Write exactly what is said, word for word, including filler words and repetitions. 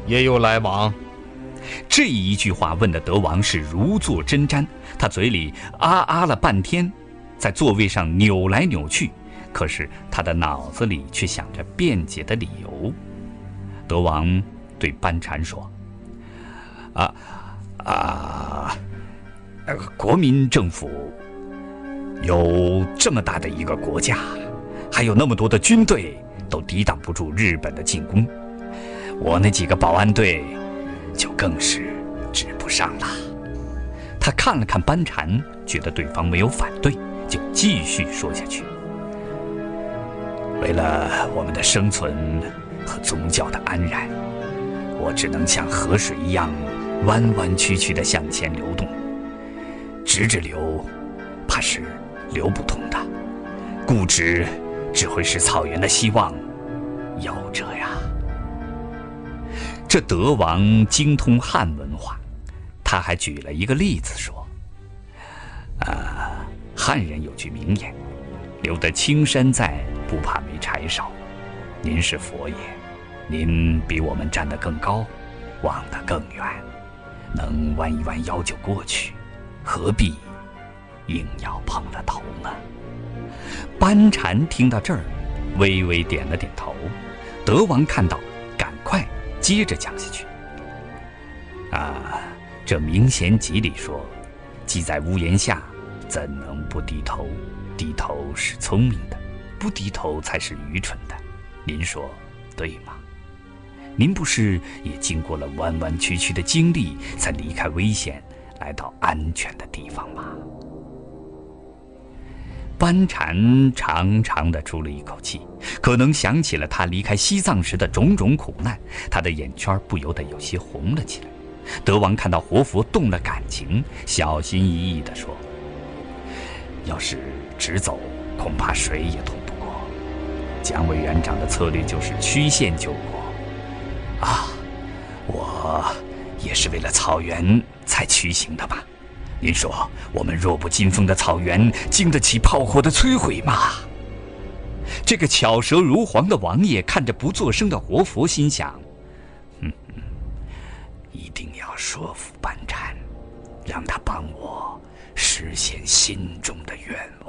也有来往。 这一句话问的德王是如坐针毡，他嘴里啊啊了半天，在座位上扭来扭去，可是他的脑子里却想着辩解的理由。德王对班禅说：“啊啊，呃，国民政府有这么大的一个国家，还有那么多的军队，都抵挡不住日本的进攻。我那几个保安队就更是指不上了。”他看了看班禅，觉得对方没有反对，就继续说下去：“为了我们的生存和宗教的安然，我只能像河水一样弯弯曲曲地向前流动，直着流，怕是流不通的。固执只会使草原的希望夭折呀。”这德王精通汉文化，他还举了一个例子说：“啊，汉人有句名言，留得青山在，不怕没柴烧。您是佛爷，您比我们站得更高，望得更远，能弯一弯腰就过去，何必硬要碰了头呢？”班禅听到这儿，微微点了点头。德王看到，赶快接着讲下去。啊，这《明贤集》里说：“鸡在屋檐下，怎能不低头？低头是聪明的，不低头才是愚蠢的。您说对吗？您不是也经过了弯弯曲曲的经历，才离开危险，来到安全的地方吗？”班禅长长地出了一口气，可能想起了他离开西藏时的种种苦难，他的眼圈不由得有些红了起来。德王看到活佛动了感情，小心翼翼地说：“要是直走，恐怕谁也通不过。蒋委员长的策略就是曲线救国。啊，我也是为了草原才曲行的吧？您说我们弱不禁风的草原经得起炮火的摧毁吗？”这个巧舌如簧的王爷看着不作声的活佛，心想：嗯嗯，一定要说服班禅，让他帮我实现心中的愿望。